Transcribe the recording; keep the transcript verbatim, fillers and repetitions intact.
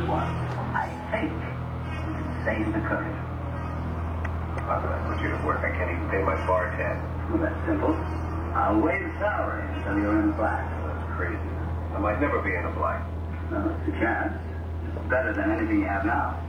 one. I think we can save the current. How can I put you to work? I can't even pay my bar tab. Well, that's simple. I'll waive the salary until you're in the black. That's crazy. I might never be in the black. Well, it's a chance. It's better than anything you have now.